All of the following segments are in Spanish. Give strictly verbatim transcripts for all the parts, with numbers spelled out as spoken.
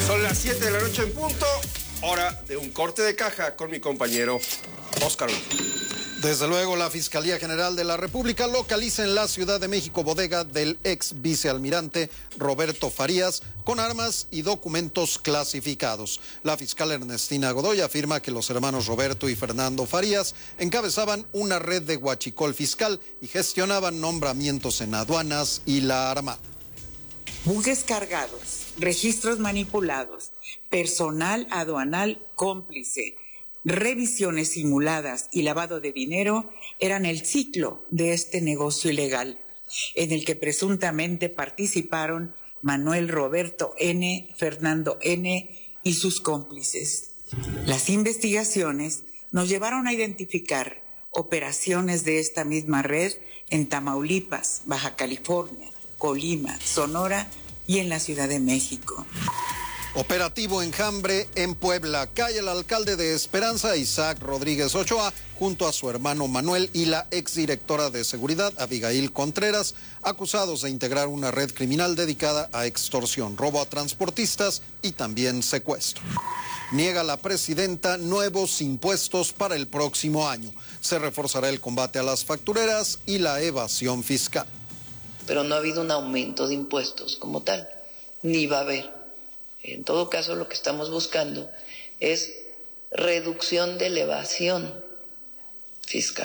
Son las siete de la noche en punto, hora de un corte de caja con mi compañero Óscar. Desde luego, la Fiscalía General de la República localiza en la Ciudad de México bodega del ex vicealmirante Roberto Farías con armas y documentos clasificados. La fiscal Ernestina Godoy afirma que los hermanos Roberto y Fernando Farías encabezaban una red de huachicol fiscal y gestionaban nombramientos en aduanas y la Armada. Buques cargados, registros manipulados, personal aduanal cómplice, revisiones simuladas y lavado de dinero eran el ciclo de este negocio ilegal, en el que presuntamente participaron Manuel Roberto N., Fernando N. y sus cómplices. Las investigaciones nos llevaron a identificar operaciones de esta misma red en Tamaulipas, Baja California, Colima, Sonora y en la Ciudad de México. Operativo Enjambre en Puebla. Cae el alcalde de Esperanza, Isaac Rodríguez Ochoa, junto a su hermano Manuel y la exdirectora de Seguridad, Abigail Contreras, acusados de integrar una red criminal dedicada a extorsión, robo a transportistas y también secuestro. Niega la presidenta nuevos impuestos para el próximo año. Se reforzará el combate a las factureras y la evasión fiscal. Pero no ha habido un aumento de impuestos como tal, ni va a haber. En todo caso, lo que estamos buscando es reducción de elevación fiscal.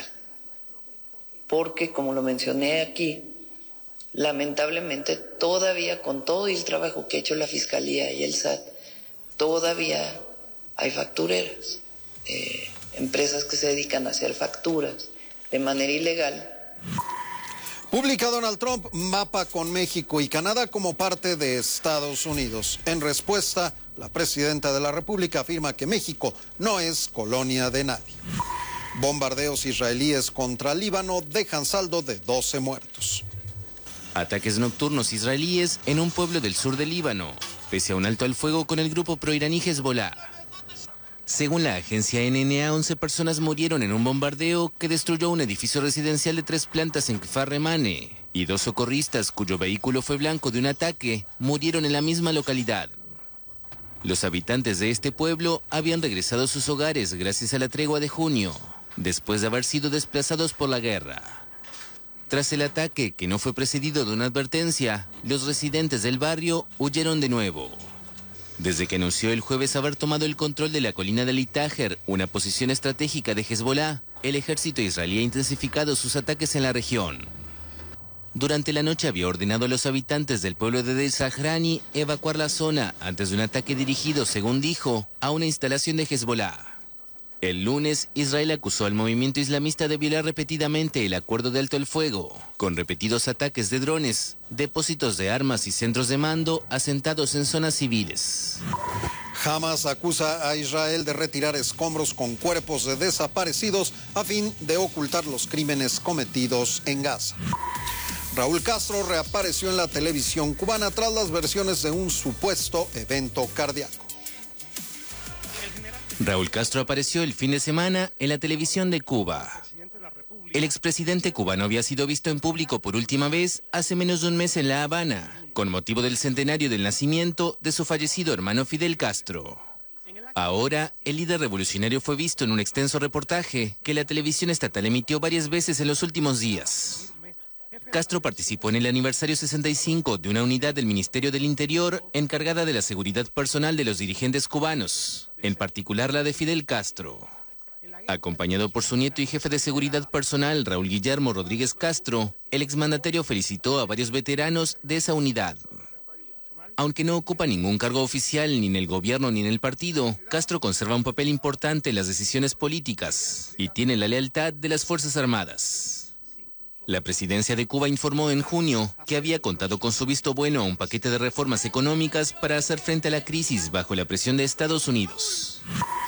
Porque, como lo mencioné aquí, lamentablemente todavía, con todo el trabajo que ha hecho la Fiscalía y el S A T, todavía hay factureras, eh, empresas que se dedican a hacer facturas de manera ilegal. Publica Donald Trump mapa con México y Canadá como parte de Estados Unidos. En respuesta, la presidenta de la República afirma que México no es colonia de nadie. Bombardeos israelíes contra Líbano dejan saldo de doce muertos. Ataques nocturnos israelíes en un pueblo del sur de Líbano, pese a un alto al fuego con el grupo proiraní Hezbollah. Según la agencia N N A, once personas murieron en un bombardeo que destruyó un edificio residencial de tres plantas en Kfar Remane, y dos socorristas cuyo vehículo fue blanco de un ataque murieron en la misma localidad. Los habitantes de este pueblo habían regresado a sus hogares gracias a la tregua de junio, después de haber sido desplazados por la guerra. Tras el ataque, que no fue precedido de una advertencia, los residentes del barrio huyeron de nuevo. Desde que anunció el jueves haber tomado el control de la colina de Al-Tajer, una posición estratégica de Hezbollah, el ejército israelí ha intensificado sus ataques en la región. Durante la noche había ordenado a los habitantes del pueblo de Deir Zahrani evacuar la zona antes de un ataque dirigido, según dijo, a una instalación de Hezbollah. El lunes, Israel acusó al movimiento islamista de violar repetidamente el acuerdo de alto el fuego, con repetidos ataques de drones, depósitos de armas y centros de mando asentados en zonas civiles. Hamas acusa a Israel de retirar escombros con cuerpos de desaparecidos a fin de ocultar los crímenes cometidos en Gaza. Raúl Castro reapareció en la televisión cubana tras las versiones de un supuesto evento cardíaco. Raúl Castro apareció el fin de semana en la televisión de Cuba. El expresidente cubano había sido visto en público por última vez hace menos de un mes en La Habana, con motivo del centenario del nacimiento de su fallecido hermano Fidel Castro. Ahora, el líder revolucionario fue visto en un extenso reportaje que la televisión estatal emitió varias veces en los últimos días. Castro participó en el aniversario sesenta y cinco de una unidad del Ministerio del Interior encargada de la seguridad personal de los dirigentes cubanos, en particular la de Fidel Castro. Acompañado por su nieto y jefe de seguridad personal, Raúl Guillermo Rodríguez Castro, el exmandatario felicitó a varios veteranos de esa unidad. Aunque no ocupa ningún cargo oficial ni en el gobierno ni en el partido, Castro conserva un papel importante en las decisiones políticas y tiene la lealtad de las Fuerzas Armadas. La presidencia de Cuba informó en junio que había contado con su visto bueno a un paquete de reformas económicas para hacer frente a la crisis bajo la presión de Estados Unidos.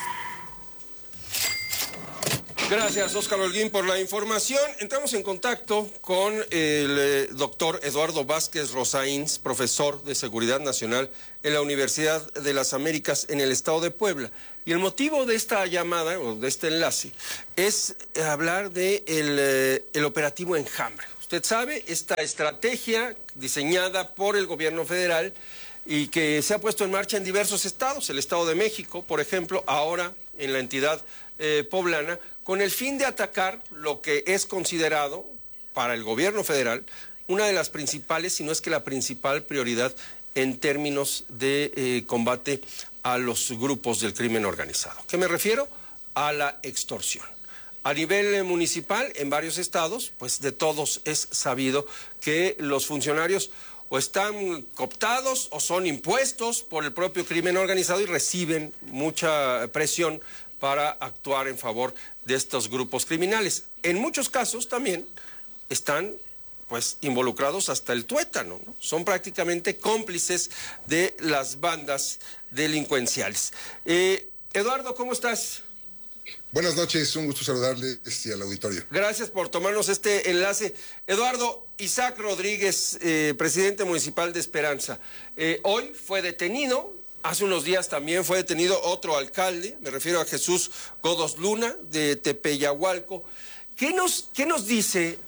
Gracias, Óscar Holguín, por la información. Entramos en contacto con el eh, doctor Eduardo Vázquez Rosaíns, profesor de Seguridad Nacional en la Universidad de las Américas en el estado de Puebla. Y el motivo de esta llamada, o de este enlace, es hablar de el, eh, el operativo Enjambre. Usted sabe, esta estrategia diseñada por el gobierno federal y que se ha puesto en marcha en diversos estados, el Estado de México, por ejemplo, ahora en la entidad eh, poblana, con el fin de atacar lo que es considerado para el gobierno federal una de las principales, si no es que la principal prioridad en términos de eh, combate a los grupos del crimen organizado. ¿Qué me refiero? A la extorsión. A nivel eh, municipal, en varios estados, pues de todos es sabido que los funcionarios o están cooptados o son impuestos por el propio crimen organizado y reciben mucha presión para actuar en favor de estos grupos criminales. En muchos casos también están pues involucrados hasta el tuétano, ¿no? Son prácticamente cómplices de las bandas delincuenciales. Eh, Eduardo, ¿cómo estás? Buenas noches, un gusto saludarle este, al auditorio. Gracias por tomarnos este enlace. Eduardo, Isaac Rodríguez, eh, presidente municipal de Esperanza, eh, hoy fue detenido, hace unos días también fue detenido otro alcalde, me refiero a Jesús Godos Luna, de Tepeyahualco. ¿Qué nos, qué nos dice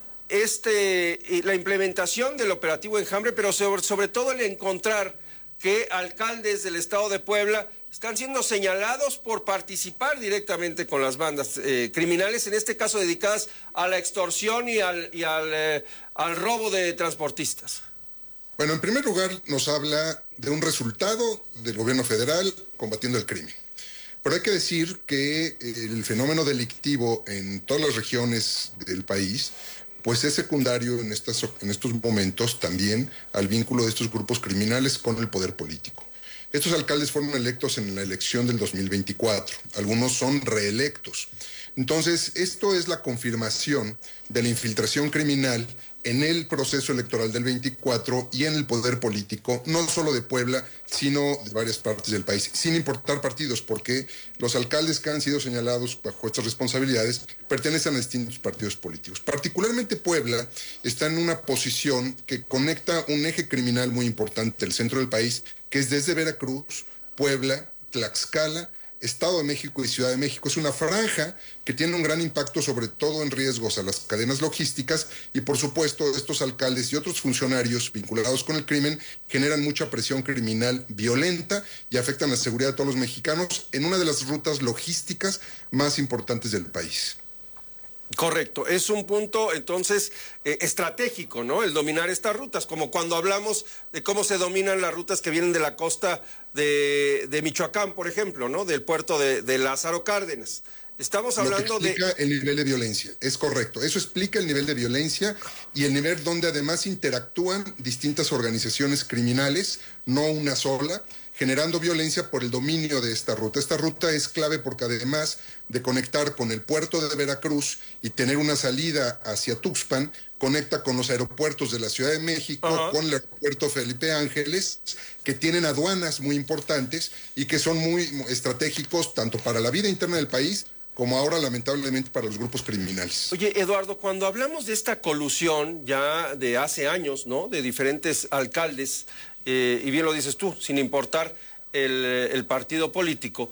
este, la implementación del operativo Enjambre, pero sobre, sobre todo el encontrar que alcaldes del estado de Puebla están siendo señalados por participar directamente con las bandas eh, criminales, en este caso dedicadas a la extorsión y al, y al, eh, al robo de transportistas? Bueno, en primer lugar nos habla de un resultado del gobierno federal combatiendo el crimen. Pero hay que decir que el fenómeno delictivo en todas las regiones del país pues es secundario en, estas, en estos momentos también al vínculo de estos grupos criminales con el poder político. Estos alcaldes fueron electos en la elección del dos mil veinticuatro, algunos son reelectos. Entonces, esto es la confirmación de la infiltración criminal en el proceso electoral del veinticuatro y en el poder político, no solo de Puebla, sino de varias partes del país, sin importar partidos, porque los alcaldes que han sido señalados bajo estas responsabilidades pertenecen a distintos partidos políticos. Particularmente Puebla está en una posición que conecta un eje criminal muy importante del centro del país, que es desde Veracruz, Puebla, Tlaxcala, Estado de México y Ciudad de México. Es una franja que tiene un gran impacto, sobre todo en riesgos a las cadenas logísticas, y por supuesto estos alcaldes y otros funcionarios vinculados con el crimen generan mucha presión criminal violenta y afectan la seguridad de todos los mexicanos en una de las rutas logísticas más importantes del país. Correcto, es un punto entonces eh, estratégico, ¿no? El dominar estas rutas, como cuando hablamos de cómo se dominan las rutas que vienen de la costa de, de Michoacán, por ejemplo, ¿no? Del puerto de, de Lázaro Cárdenas. Estamos hablando Lo que explica de... el nivel de violencia, es correcto. Eso explica el nivel de violencia y el nivel donde además interactúan distintas organizaciones criminales, no una sola, generando violencia por el dominio de esta ruta. Esta ruta es clave porque además de conectar con el puerto de Veracruz y tener una salida hacia Tuxpan, conecta con los aeropuertos de la Ciudad de México, uh-huh. con el aeropuerto Felipe Ángeles, que tienen aduanas muy importantes y que son muy estratégicos tanto para la vida interna del país como ahora lamentablemente para los grupos criminales. Oye, Eduardo, cuando hablamos de esta colusión ya de hace años, ¿no? De diferentes alcaldes, eh, y bien lo dices tú, sin importar el, el partido político,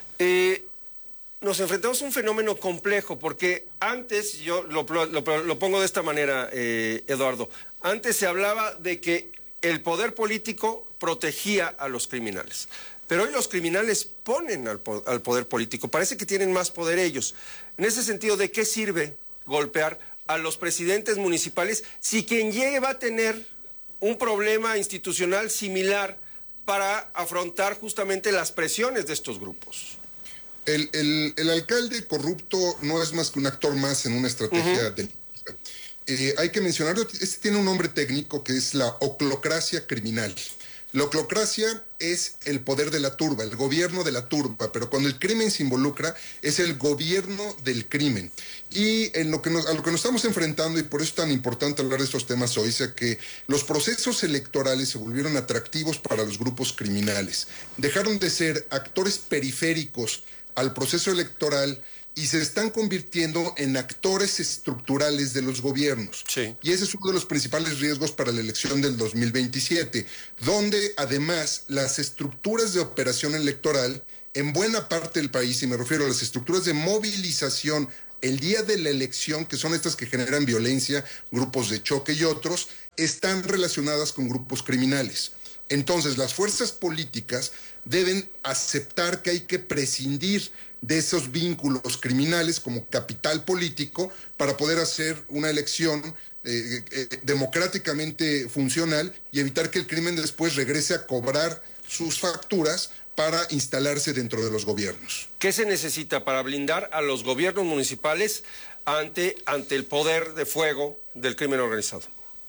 eh, nos enfrentamos a un fenómeno complejo, porque antes, yo lo, lo, lo pongo de esta manera, eh, Eduardo, antes se hablaba de que el poder político protegía a los criminales. Pero hoy los criminales ponen al, al poder político, parece que tienen más poder ellos. En ese sentido, ¿de qué sirve golpear a los presidentes municipales si quien llegue va a tener un problema institucional similar para afrontar justamente las presiones de estos grupos? El, el, el alcalde corrupto no es más que un actor más en una estrategia uh-huh. delictiva. Eh, hay que mencionarlo, este tiene un nombre técnico que es la oclocracia criminal. La oclocracia es el poder de la turba, el gobierno de la turba, pero cuando el crimen se involucra es el gobierno del crimen. Y en lo que nos, a lo que nos estamos enfrentando, y por eso es tan importante hablar de estos temas hoy, es que los procesos electorales se volvieron atractivos para los grupos criminales. Dejaron de ser actores periféricos al proceso electoral y se están convirtiendo en actores estructurales de los gobiernos. Sí. Y ese es uno de los principales riesgos para la elección del dos mil veintisiete, donde además las estructuras de operación electoral en buena parte del país, y me refiero a las estructuras de movilización el día de la elección, que son estas que generan violencia, grupos de choque y otros, están relacionadas con grupos criminales. Entonces, las fuerzas políticas deben aceptar que hay que prescindir de esos vínculos criminales como capital político para poder hacer una elección eh, eh, democráticamente funcional y evitar que el crimen después regrese a cobrar sus facturas para instalarse dentro de los gobiernos. ¿Qué se necesita para blindar a los gobiernos municipales ante, ante el poder de fuego del crimen organizado?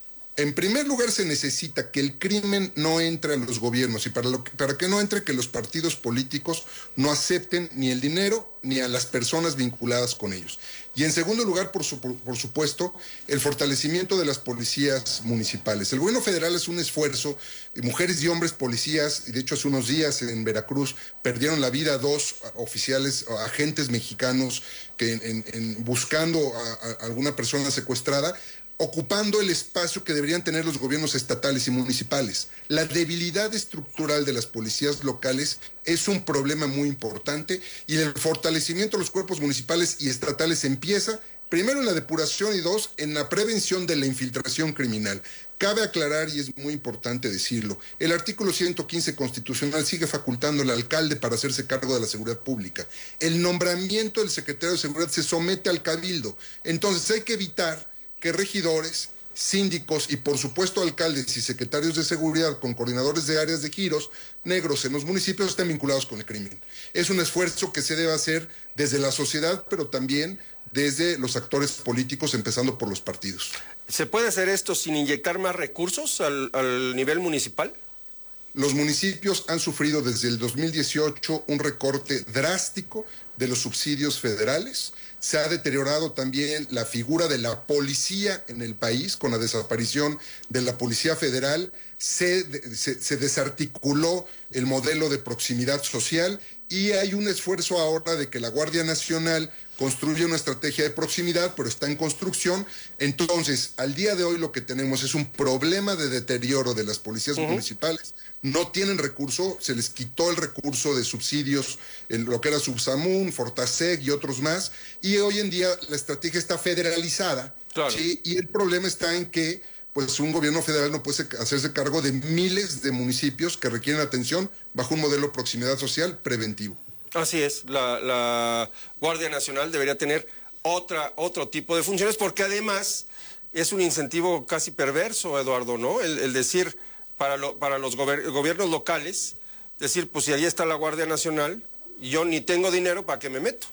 En primer lugar, se necesita que el crimen no entre a los gobiernos y para, lo que, para que no entre, que los partidos políticos no acepten ni el dinero ni a las personas vinculadas con ellos. Y en segundo lugar, por, su, por, por supuesto, el fortalecimiento de las policías municipales. El gobierno federal es un esfuerzo, y mujeres y hombres policías, y de hecho hace unos días en Veracruz perdieron la vida dos oficiales, agentes mexicanos que en, en, en buscando a, a alguna persona secuestrada, ocupando el espacio que deberían tener los gobiernos estatales y municipales. La debilidad estructural de las policías locales es un problema muy importante y el fortalecimiento de los cuerpos municipales y estatales empieza, primero, en la depuración y dos, en la prevención de la infiltración criminal. Cabe aclarar, y es muy importante decirlo, el artículo ciento quince constitucional sigue facultando al alcalde para hacerse cargo de la seguridad pública. El nombramiento del secretario de Seguridad se somete al cabildo. Entonces hay que evitar que regidores, síndicos y por supuesto alcaldes y secretarios de seguridad con coordinadores de áreas de giros negros en los municipios estén vinculados con el crimen. Es un esfuerzo que se debe hacer desde la sociedad, pero también desde los actores políticos, empezando por los partidos. ¿Se puede hacer esto sin inyectar más recursos al, al nivel municipal? Los municipios han sufrido desde el dos mil dieciocho un recorte drástico de los subsidios federales. Se ha deteriorado también la figura de la policía en el país con la desaparición de la Policía Federal. Se, se, se desarticuló el modelo de proximidad social y hay un esfuerzo ahora de que la Guardia Nacional construye una estrategia de proximidad, pero está en construcción. Entonces, al día de hoy lo que tenemos es un problema de deterioro de las policías uh-huh. municipales. No tienen recurso, se les quitó el recurso de subsidios, en lo que era Subsamun, Fortaseg y otros más, y hoy en día la estrategia está federalizada, claro. ¿sí? Y el problema está en que pues un gobierno federal no puede hacerse cargo de miles de municipios que requieren atención bajo un modelo de proximidad social preventivo. Así es, la, la Guardia Nacional debería tener otra, otro tipo de funciones, porque además es un incentivo casi perverso, Eduardo, ¿no? El, el decir para, lo, para los gober, gobiernos locales, decir, pues si ahí está la Guardia Nacional, yo ni tengo dinero, ¿para qué me meto?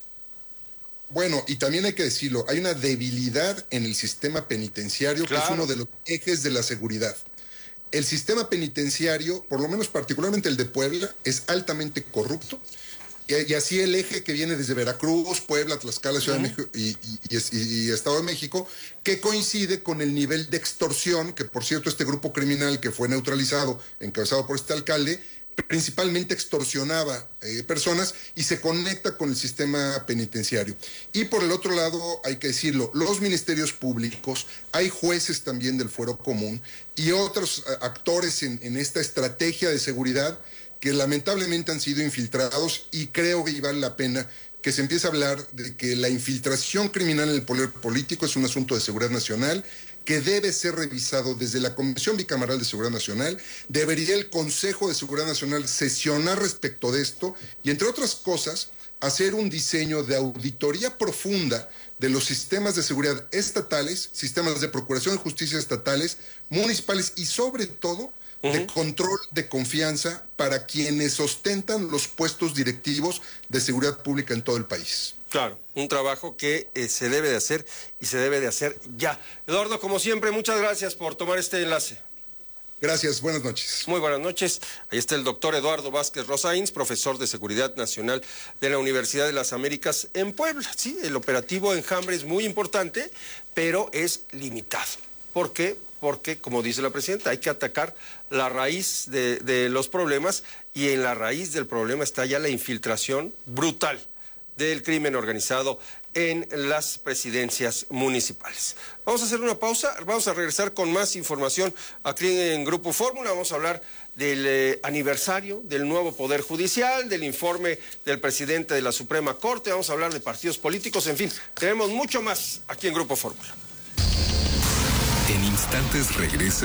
Bueno, y también hay que decirlo, hay una debilidad en el sistema penitenciario, claro. que es uno de los ejes de la seguridad. El sistema penitenciario, por lo menos particularmente el de Puebla, es altamente corrupto. Y así el eje que viene desde Veracruz, Puebla, Tlaxcala, Ciudad uh-huh. de México y, y, y, y Estado de México, que coincide con el nivel de extorsión, que por cierto este grupo criminal que fue neutralizado, encabezado por este alcalde, principalmente extorsionaba eh, personas y se conecta con el sistema penitenciario. Y por el otro lado, hay que decirlo, los ministerios públicos, hay jueces también del fuero común y otros uh, actores en, en esta estrategia de seguridad que lamentablemente han sido infiltrados y creo que vale la pena que se empiece a hablar de que la infiltración criminal en el poder político es un asunto de seguridad nacional que debe ser revisado desde la Comisión Bicameral de Seguridad Nacional. Debería el Consejo de Seguridad Nacional sesionar respecto de esto y, entre otras cosas, hacer un diseño de auditoría profunda de los sistemas de seguridad estatales, sistemas de procuración de justicia estatales, municipales y, sobre todo, Uh-huh. de control de confianza para quienes ostentan los puestos directivos de seguridad pública en todo el país. Claro, un trabajo que eh, se debe de hacer y se debe de hacer ya. Eduardo, como siempre, muchas gracias por tomar este enlace. Gracias, buenas noches. Muy buenas noches. Ahí está el doctor Eduardo Vázquez Rosains, profesor de Seguridad Nacional de la Universidad de las Américas en Puebla. Sí, el operativo Enjambre es muy importante, pero es limitado. ¿Por qué? Porque, como dice la presidenta, hay que atacar la raíz de, de los problemas y en la raíz del problema está ya la infiltración brutal del crimen organizado en las presidencias municipales. Vamos a hacer una pausa, vamos a regresar con más información aquí en Grupo Fórmula. Vamos a hablar del eh, aniversario del nuevo Poder Judicial, del informe del presidente de la Suprema Corte, vamos a hablar de partidos políticos, en fin, tenemos mucho más aquí en Grupo Fórmula. En instantes regresa